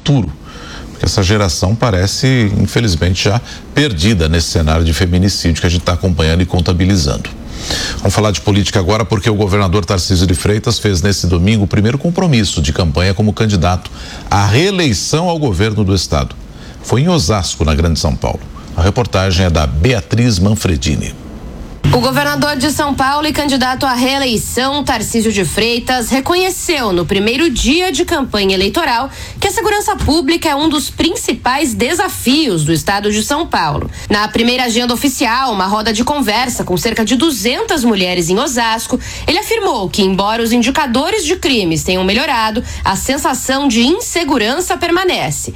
futuro. Porque essa geração parece, infelizmente, já perdida nesse cenário de feminicídio que a gente está acompanhando e contabilizando. Vamos falar de política agora, porque o governador Tarcísio de Freitas fez nesse domingo o primeiro compromisso de campanha como candidato à reeleição ao governo do estado. Foi em Osasco, na Grande São Paulo. A reportagem é da Beatriz Manfredini. O governador de São Paulo e candidato à reeleição, Tarcísio de Freitas, reconheceu no primeiro dia de campanha eleitoral que a segurança pública é um dos principais desafios do estado de São Paulo. Na primeira agenda oficial, uma roda de conversa com cerca de 200 mulheres em Osasco, ele afirmou que, embora os indicadores de crimes tenham melhorado, a sensação de insegurança permanece.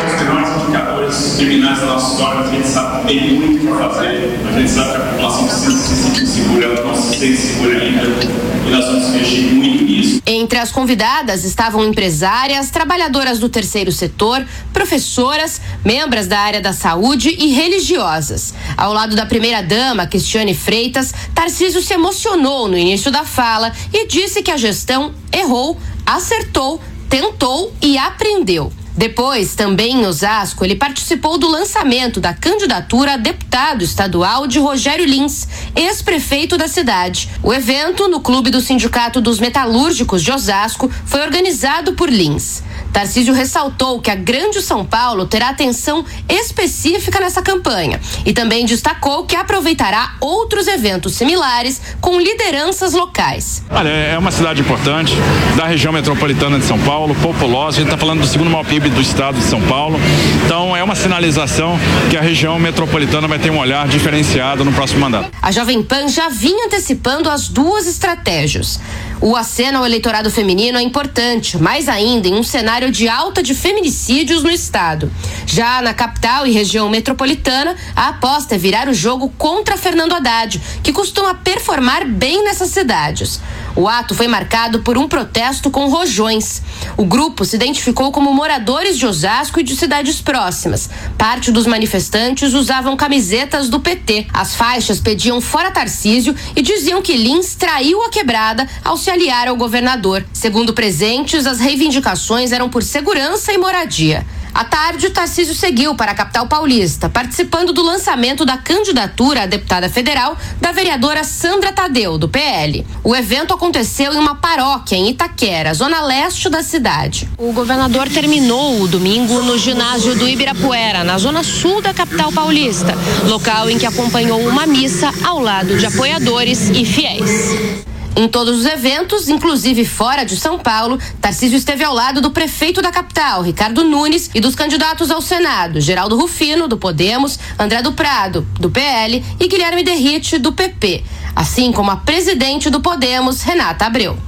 Os indicadores criminais da nossa história, a gente sabe que tem muito para fazer, a gente sabe que a população precisa se sentir segura, não se sente segura ainda, e nós vamos investir muito nisso. Entre as convidadas estavam empresárias, trabalhadoras do terceiro setor, professoras, membros da área da saúde e religiosas. Ao lado da primeira-dama, Cristiane Freitas, Tarcísio se emocionou no início da fala e disse que a gestão errou, acertou, tentou e aprendeu. Depois, também em Osasco, ele participou do lançamento da candidatura a deputado estadual de Rogério Lins, ex-prefeito da cidade. O evento, no Clube do Sindicato dos Metalúrgicos de Osasco, foi organizado por Lins. Tarcísio ressaltou que a Grande São Paulo terá atenção específica nessa campanha e também destacou que aproveitará outros eventos similares com lideranças locais. Olha, é uma cidade importante da região metropolitana de São Paulo, populosa. A gente está falando do segundo maior PIB do estado de São Paulo. Então é uma sinalização que a região metropolitana vai ter um olhar diferenciado no próximo mandato. A Jovem Pan já vinha antecipando as duas estratégias. O aceno ao eleitorado feminino é importante, mais ainda em um cenário de alta de feminicídios no estado. Já na capital e região metropolitana, a aposta é virar o jogo contra Fernando Haddad, que costuma performar bem nessas cidades. O ato foi marcado por um protesto com rojões. O grupo se identificou como moradores de Osasco e de cidades próximas. Parte dos manifestantes usavam camisetas do PT. As faixas pediam fora Tarcísio e diziam que Lins traiu a quebrada ao se aliar ao governador. Segundo presentes, as reivindicações eram por segurança e moradia. À tarde, Tarcísio seguiu para a capital paulista, participando do lançamento da candidatura a deputada federal da vereadora Sandra Tadeu, do PL. O evento aconteceu em uma paróquia em Itaquera, zona leste da cidade. O governador terminou o domingo no ginásio do Ibirapuera, na zona sul da capital paulista, local em que acompanhou uma missa ao lado de apoiadores e fiéis. Em todos os eventos, inclusive fora de São Paulo, Tarcísio esteve ao lado do prefeito da capital, Ricardo Nunes, e dos candidatos ao Senado, Geraldo Rufino, do Podemos, André do Prado, do PL, e Guilherme Derrite, do PP, assim como a presidente do Podemos, Renata Abreu.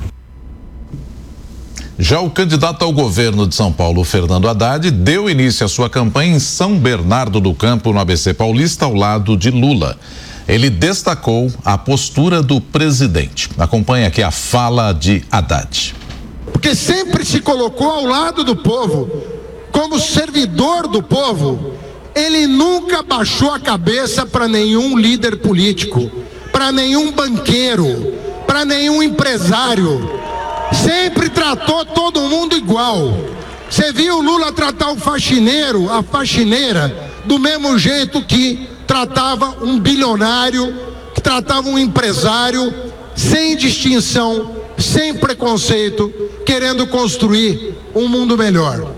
Já o candidato ao governo de São Paulo, Fernando Haddad, deu início à sua campanha em São Bernardo do Campo, no ABC Paulista, ao lado de Lula. Ele destacou a postura do presidente. Acompanhe aqui a fala de Haddad. Porque sempre se colocou ao lado do povo, como servidor do povo. Ele nunca baixou a cabeça para nenhum líder político, para nenhum banqueiro, para nenhum empresário. Sempre tratou todo mundo igual. Você viu o Lula tratar o faxineiro, a faxineira, do mesmo jeito que tratava um bilionário, que tratava um empresário, sem distinção, sem preconceito, querendo construir um mundo melhor.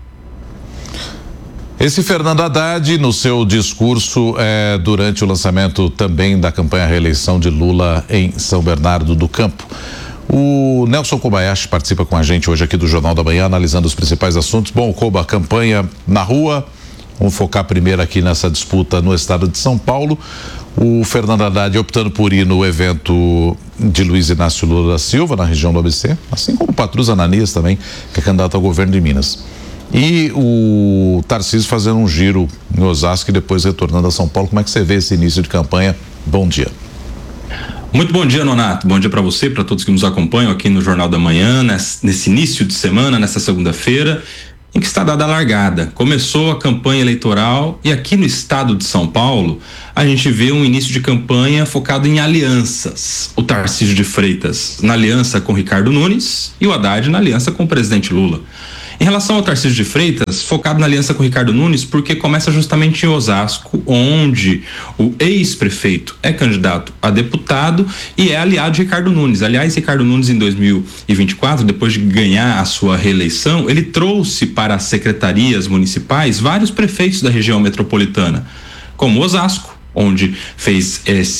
Esse Fernando Haddad, no seu discurso durante o lançamento também da campanha reeleição de Lula em São Bernardo do Campo. O Nelson Kobayashi participa com a gente hoje aqui do Jornal da Manhã, analisando os principais assuntos. Bom, Koba, a campanha na rua. Vamos focar primeiro aqui nessa disputa no estado de São Paulo. O Fernando Haddad optando por ir no evento de Luiz Inácio Lula da Silva, na região do ABC, assim como o Patrus Ananias também, que é candidato ao governo de Minas. E o Tarcísio fazendo um giro em Osasco e depois retornando a São Paulo. Como é que você vê esse início de campanha? Bom dia. Muito bom dia, Nonato. Bom dia para você, para todos que nos acompanham aqui no Jornal da Manhã, nesse início de semana, nessa segunda-feira, em que está dada a largada. Começou a campanha eleitoral e aqui no estado de São Paulo a gente vê um início de campanha focado em alianças. O Tarcísio de Freitas na aliança com Ricardo Nunes e o Haddad na aliança com o presidente Lula. Em relação ao Tarcísio de Freitas, focado na aliança com o Ricardo Nunes, porque começa justamente em Osasco, onde o ex-prefeito é candidato a deputado e é aliado de Ricardo Nunes. Aliás, Ricardo Nunes, em 2024, depois de ganhar a sua reeleição, ele trouxe para as secretarias municipais vários prefeitos da região metropolitana, como Osasco, onde fez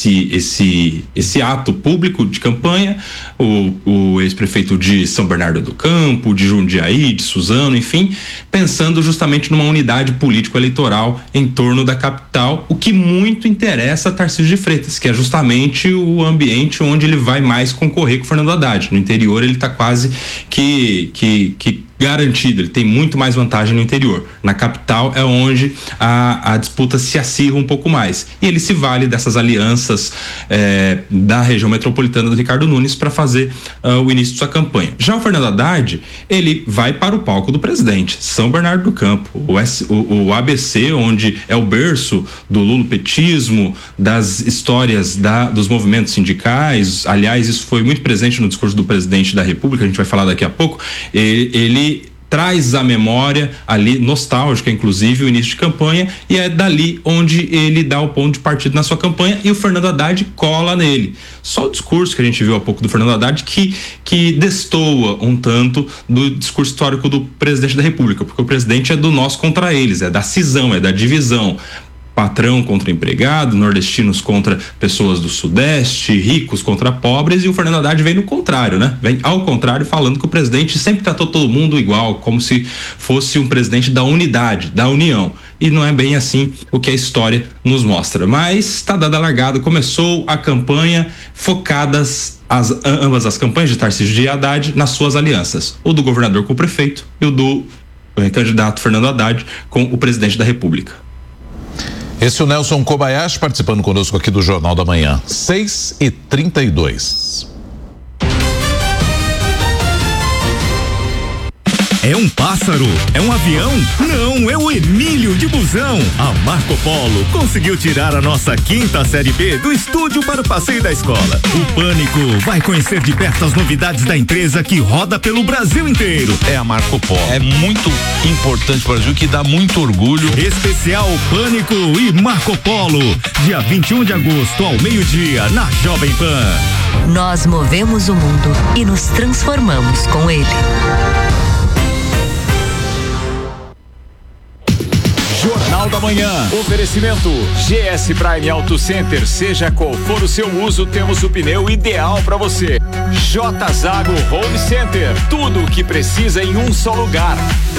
esse ato público de campanha, o ex-prefeito de São Bernardo do Campo, de Jundiaí, de Suzano, enfim, pensando justamente numa unidade político-eleitoral em torno da capital, o que muito interessa a Tarcísio de Freitas, que é justamente o ambiente onde ele vai mais concorrer com o Fernando Haddad. No interior ele está quase que garantido, ele tem muito mais vantagem no interior. Na capital é onde a disputa se acirra um pouco mais. E ele se vale dessas alianças da região metropolitana do Ricardo Nunes para fazer o início de sua campanha. Já o Fernando Haddad, ele vai para o palco do presidente, São Bernardo do Campo, o ABC, onde é o berço do lulopetismo, das histórias dos movimentos sindicais. Aliás, isso foi muito presente no discurso do presidente da República, a gente vai falar daqui a pouco. Ele traz à memória ali, nostálgica inclusive, o início de campanha, e é dali onde ele dá o ponto de partida na sua campanha, e o Fernando Haddad cola nele. Só o discurso que a gente viu há pouco do Fernando Haddad que destoa um tanto do discurso histórico do presidente da República, porque o presidente é do nós contra eles, é da cisão, é da divisão. Patrão contra empregado, nordestinos contra pessoas do Sudeste, ricos contra pobres, e o Fernando Haddad vem no contrário, né? Vem ao contrário, falando que o presidente sempre tratou todo mundo igual, como se fosse um presidente da unidade, da união. E não é bem assim o que a história nos mostra. Mas está dada a largada, começou a campanha, focadas ambas as campanhas de Tarcísio de Haddad nas suas alianças. O do governador com o prefeito e o do candidato Fernando Haddad com o presidente da República. Esse é o Nelson Kobayashi participando conosco aqui do Jornal da Manhã, 6h32. É um pássaro? É um avião? Não, é o Emílio de Busão. A Marco Polo conseguiu tirar a nossa 5ª série B do estúdio para o passeio da escola. O Pânico vai conhecer de perto as novidades da empresa que roda pelo Brasil inteiro. É a Marco Polo. É muito importante para o Brasil, que dá muito orgulho. Especial Pânico e Marco Polo, dia 21 de agosto ao meio-dia na Jovem Pan. Nós movemos o mundo e nos transformamos com ele. Jornal da Manhã. Oferecimento GS Prime Auto Center. Seja qual for o seu uso, temos o pneu ideal para você. J Zago Home Center. Tudo o que precisa em um só lugar.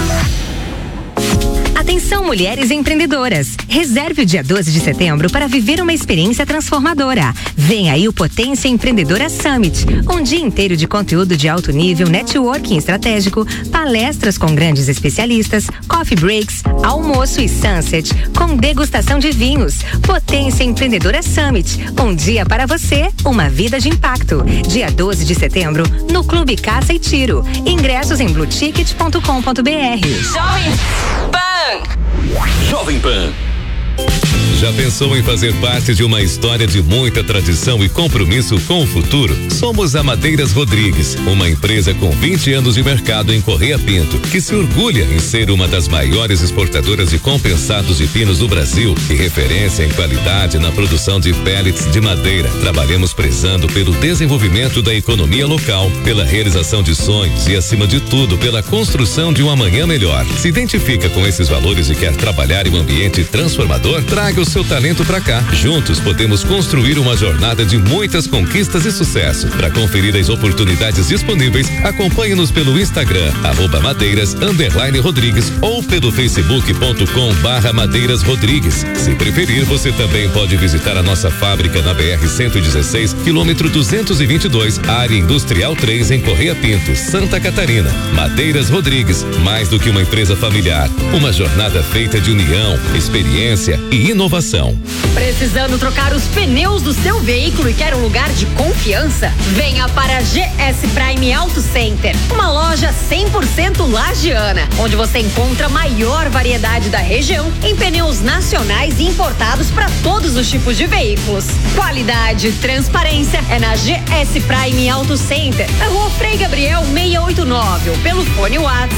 Atenção, mulheres empreendedoras. Reserve o dia 12 de setembro para viver uma experiência transformadora. Vem aí o Potência Empreendedora Summit. Um dia inteiro de conteúdo de alto nível, networking estratégico, palestras com grandes especialistas, coffee breaks, almoço e sunset, com degustação de vinhos. Potência Empreendedora Summit. Um dia para você, uma vida de impacto. Dia 12 de setembro, no Clube Caça e Tiro. Ingressos em blueticket.com.br. Jovem Pan. Jovem Pan. Já pensou em fazer parte de uma história de muita tradição e compromisso com o futuro? Somos a Madeiras Rodrigues, uma empresa com 20 anos de mercado em Correia Pinto, que se orgulha em ser uma das maiores exportadoras de compensados de pinos do Brasil e referência em qualidade na produção de pellets de madeira. Trabalhamos prezando pelo desenvolvimento da economia local, pela realização de sonhos e, acima de tudo, pela construção de um amanhã melhor. Se identifica com esses valores e quer trabalhar em um ambiente transformador? Traga o seu talento pra cá. Juntos podemos construir uma jornada de muitas conquistas e sucesso. Para conferir as oportunidades disponíveis, acompanhe-nos pelo Instagram, @madeiras_Rodrigues ou pelo facebook.com/Madeiras Rodrigues. Se preferir, você também pode visitar a nossa fábrica na BR-116, quilômetro 222, área industrial 3, em Correia Pinto, Santa Catarina. Madeiras Rodrigues, mais do que uma empresa familiar, uma jornada feita de união, experiência experiência e inovação. Precisando trocar os pneus do seu veículo e quer um lugar de confiança? Venha para a GS Prime Auto Center, uma loja 100% lagiana, onde você encontra a maior variedade da região em pneus nacionais e importados para todos os tipos de veículos. Qualidade e transparência é na GS Prime Auto Center, na Rua Frei Gabriel 689, ou pelo fone WhatsApp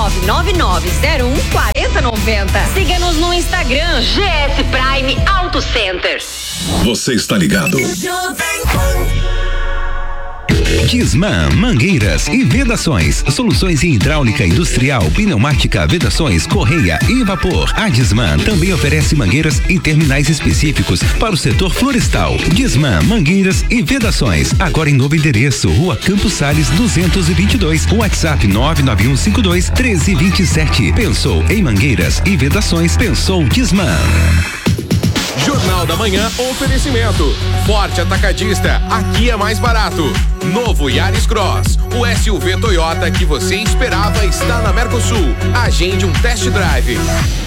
999014090. Siga-nos no Instagram GS Prime Auto Center. Você está ligado? Disman Mangueiras e Vedações, soluções em hidráulica industrial, pneumática, vedações, correia e vapor. A Disman também oferece mangueiras em terminais específicos para o setor florestal. Disman Mangueiras e Vedações, agora em novo endereço, Rua Campos Sales 222, WhatsApp 99152-1327. Pensou em mangueiras e vedações? Pensou Disman. Jornal da Manhã, oferecimento. Forte Atacadista, aqui é mais barato. Novo Yaris Cross, o SUV Toyota que você esperava está na Mercosul. Agende um test drive.